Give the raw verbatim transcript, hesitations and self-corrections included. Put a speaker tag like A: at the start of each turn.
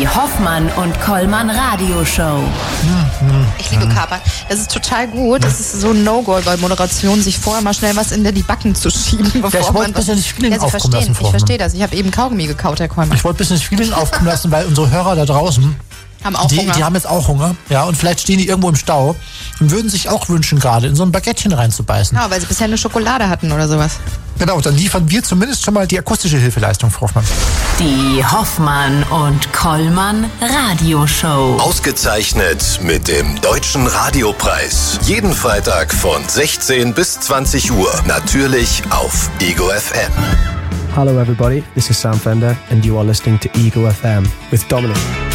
A: Die Hoffmann und Kollmann Radioshow.
B: Ich liebe Kapern. Das ist total gut. Das ist so ein No-Go bei Moderation, sich vorher mal schnell was in die Backen zu schieben, bevor
C: Ja, ich wollte
B: man
C: ein bisschen das Feeling
B: ja, Sie
C: aufkommen
B: verstehen,
C: lassen.
B: ich verstehe das. Ich habe eben Kaugummi gekaut, Herr Kollmann.
C: Ich wollte ein bisschen das Feeling aufkommen lassen, weil unsere Hörer da draußen,
B: Haben auch
C: die,
B: Hunger.
C: die haben jetzt auch Hunger. Ja, und vielleicht stehen die irgendwo im Stau und würden sich auch wünschen, gerade in so ein Baguettchen reinzubeißen.
B: Ja, weil sie bisher eine Schokolade hatten oder sowas.
C: Genau, dann liefern wir zumindest schon mal die akustische Hilfeleistung, Frau Hoffmann.
A: Die Hoffmann und Kollmann Radioshow.
D: Ausgezeichnet mit dem Deutschen Radiopreis. Jeden Freitag von sechzehn bis zwanzig Uhr. Natürlich auf Ego F M.
E: Hello everybody, this is Sam Fender and you are listening to Ego F M with Dominic.